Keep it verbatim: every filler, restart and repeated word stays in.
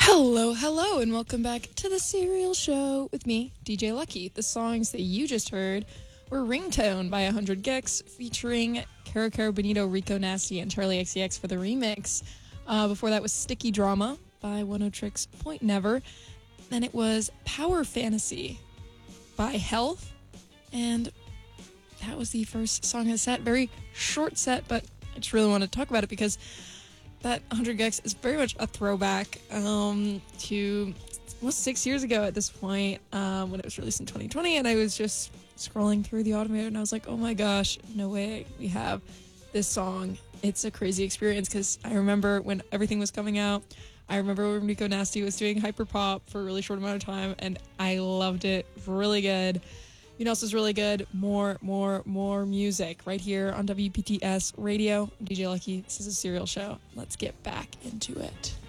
Hello, hello, and welcome back to the Serial Show with me, D J Lucky. The songs that you just heard were Ringtone by one hundred gecs featuring Caro Caro Bonito, Rico Nasty, and Charlie X C X for the remix. Uh, before that was Sticky Drama by Oneohtrix Point Never. Then it was Power Fantasy by Health, and that was the first song of the set. Very short set, but I just really want to talk about it because that one hundred gecs is very much a throwback um, to almost six years ago at this point um, when it was released in twenty twenty, and I was just scrolling through the Automator and I was like, oh my gosh, no way we have this song. It's a crazy experience because I remember when everything was coming out, I remember when Rico Nasty was doing hyperpop for a really short amount of time, and I loved it. Really good. You know, else is really good. More, more, more music right here on W P T S Radio. I'm D J Lucky. This is a Serial Show. Let's get back into it.